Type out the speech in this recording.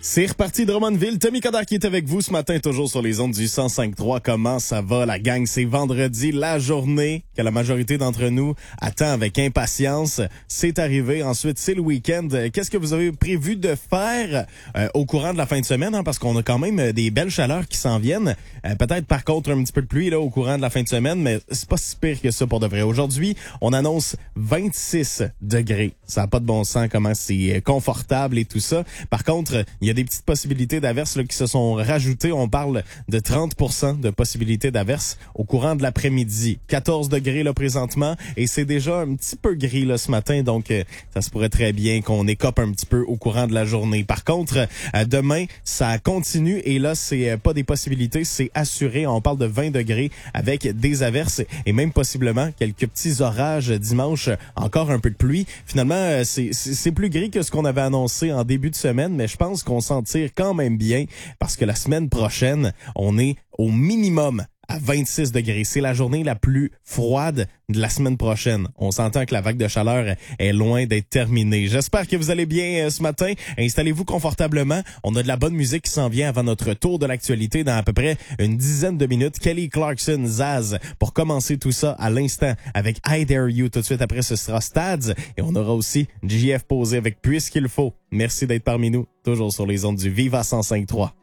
C'est reparti de Drummondville. Tommy Coderre qui est avec vous ce matin, toujours sur les ondes du 105.3. Comment ça va, la gang? C'est vendredi, la journée que la majorité d'entre nous attend avec impatience. C'est arrivé. Ensuite, c'est le week-end. Qu'est-ce que vous avez prévu de faire au courant de la fin de semaine? Parce qu'on a quand même des belles chaleurs qui s'en viennent. Peut-être, par contre, un petit peu de pluie là au courant de la fin de semaine, mais c'est pas si pire que ça pour de vrai. Aujourd'hui, on annonce 26 degrés. Ça n'a pas de bon sens comment c'est confortable et tout ça. Par contre, il y a des petites possibilités d'averses là, qui se sont rajoutées. On parle de 30% de possibilités d'averses au courant de l'après-midi. 14 degrés là présentement et c'est déjà un petit peu gris là ce matin, donc ça se pourrait très bien qu'on écope un petit peu au courant de la journée. Par contre, demain, ça continue et là, c'est pas des possibilités, c'est assuré. On parle de 20 degrés avec des averses et même possiblement quelques petits orages dimanche, encore un peu de pluie. Finalement, c'est plus gris que ce qu'on avait annoncé en début de semaine, mais je pense qu'on s'en tire quand même bien parce que la semaine prochaine, on est au minimum à 26 degrés. C'est la journée la plus froide de la semaine prochaine. On s'entend que la vague de chaleur est loin d'être terminée. J'espère que vous allez bien ce matin. Installez-vous confortablement. On a de la bonne musique qui s'en vient avant notre tour de l'actualité dans à peu près une dizaine de minutes. Kelly Clarkson, Zaz, pour commencer tout ça à l'instant avec I Dare You. Tout de suite après, ce sera Stads et on aura aussi JF posé avec Puisqu'il faut. Merci d'être parmi nous, toujours sur les ondes du Viva 105.3.